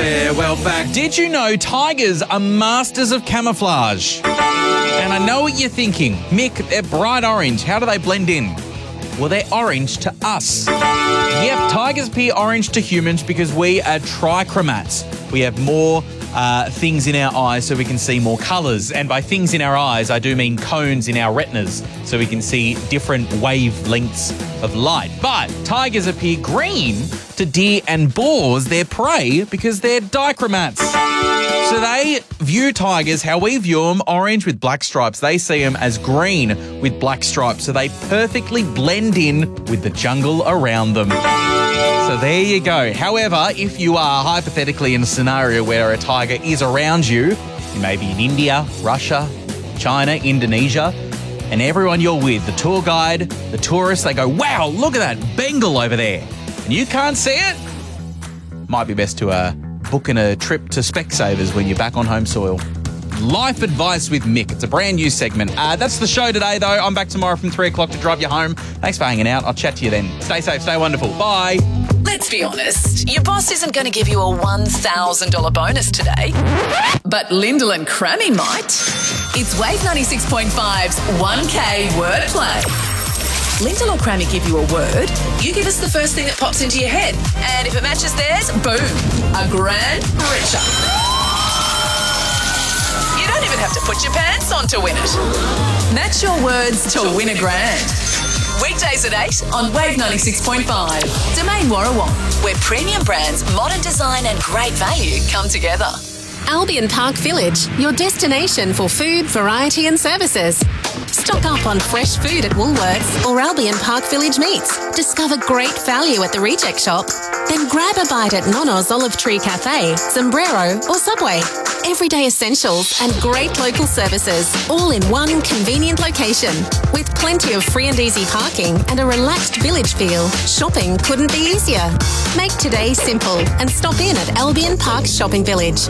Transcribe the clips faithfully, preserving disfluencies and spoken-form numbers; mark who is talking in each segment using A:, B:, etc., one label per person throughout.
A: farewell back. Did you know tigers are masters of camouflage? And I know what you're thinking. Mick, they're bright orange. How do they blend in? Well, they're orange to us. Yep, tigers appear orange to humans because we are trichromats. We have more uh, things in our eyes so we can see more colours. And by things in our eyes, I do mean cones in our retinas so we can see different wavelengths of light. But tigers appear green to deer and boars, their prey, because they're dichromats. So they view tigers how we view them, orange with black stripes. They see them as green with black stripes. So they perfectly blend in with the jungle around them. So there you go. However, if you are hypothetically in a scenario where a tiger is around you, you may be in India, Russia, China, Indonesia, and everyone you're with, the tour guide, the tourists, they go, wow, look at that Bengal over there. And you can't see it? Might be best to uh, book in a trip to Specsavers when you're back on home soil. Life Advice with Mick. It's a brand new segment. Uh, that's the show today, though. I'm back tomorrow from three o'clock to drive you home. Thanks for hanging out. I'll chat to you then. Stay safe, stay wonderful. Bye.
B: Let's be honest, your boss isn't going to give you a one thousand dollars bonus today, but Lyndall and Crammy might. It's Wave ninety-six point five's one K wordplay. Lyndall or Crammy give you a word, you give us the first thing that pops into your head, and if it matches theirs, boom, a grand richer. You don't even have to put your pants on to win it. Match your words to win a grand. Weekdays at eight on Wave ninety-six point five. Domain Warrawong, where premium brands, modern design and great value come together.
C: Albion Park Village, your destination for food, variety and services. Stock up on fresh food at Woolworths or Albion Park Village Meats. Discover great value at the Reject Shop. Then grab a bite at Nono's Olive Tree Cafe, Sombrero or Subway. Everyday essentials and great local services, all in one convenient location. With plenty of free and easy parking and a relaxed village feel, shopping couldn't be easier. Make today simple and stop in at Albion Park Shopping Village.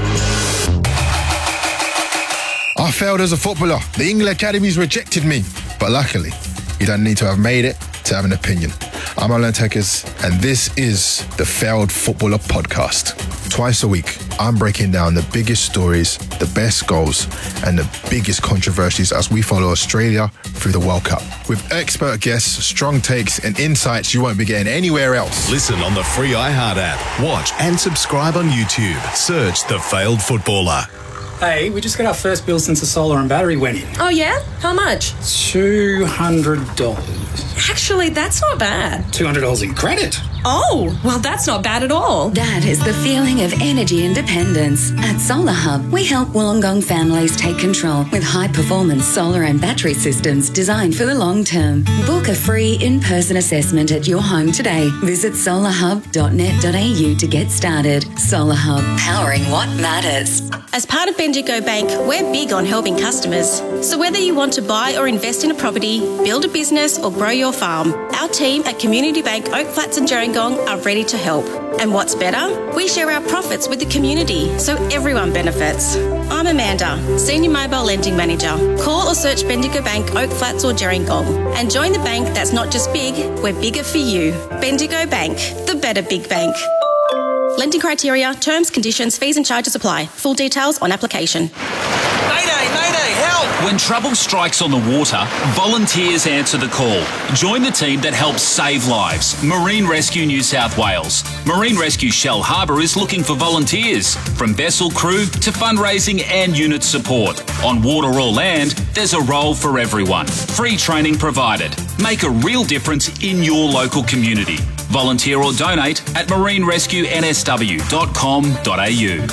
D: I failed as a footballer. The England Academies rejected me. But luckily, you don't need to have made it to have an opinion. I'm Alan Tekers, and this is the Failed Footballer Podcast. Twice a week, I'm breaking down the biggest stories, the best goals, and the biggest controversies as we follow Australia through the World Cup. With expert guests, strong takes, and insights you won't be getting anywhere else.
E: Listen on the free iHeart app. Watch and subscribe on YouTube. Search The Failed Footballer.
F: Hey, we just got our first bill since the solar and battery went in.
G: Oh, yeah? How much?
F: two hundred dollars.
G: Actually, that's not bad.
F: two hundred dollars in credit.
G: Oh, well, that's not bad at all.
H: That is the feeling of energy independence. At Solar Hub, we help Wollongong families take control with high-performance solar and battery systems designed for the long term. Book a free in-person assessment at your home today. Visit solar hub dot net dot a u to get started. Solar Hub, powering what matters.
I: As part of Bendigo Bank, we're big on helping customers. So whether you want to buy or invest in a property, build a business or grow your farm, our team at Community Bank Oak Flats and Gerringong are ready to help. And what's better? We share our profits with the community, so everyone benefits. I'm Amanda, Senior Mobile Lending Manager. Call or search Bendigo Bank Oak Flats or Gerringong and join the bank that's not just big, we're bigger for you. Bendigo Bank, the better big bank. Lending criteria, terms, conditions, fees and charges apply. Full details on application.
J: Mayday, mayday, help! When trouble strikes on the water, volunteers answer the call. Join the team that helps save lives. Marine Rescue New South Wales. Marine Rescue Shell Harbour is looking for volunteers, from vessel crew to fundraising and unit support. On water or land, there's a role for everyone. Free training provided. Make a real difference in your local community. Volunteer or donate at marine rescue n s w dot com dot a u.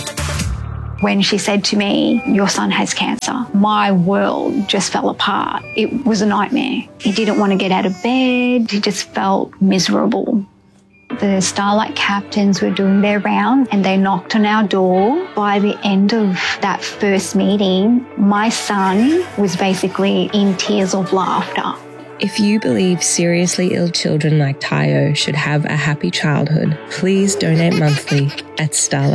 K: When she said to me, your son has cancer, my world just fell apart. It was a nightmare. He didn't want to get out of bed. He just felt miserable. The Starlight captains were doing their round and they knocked on our door. By the end of that first meeting, my son was basically in tears of laughter.
L: If you believe seriously ill children like Tayo should have a happy childhood, please donate monthly at Starlight.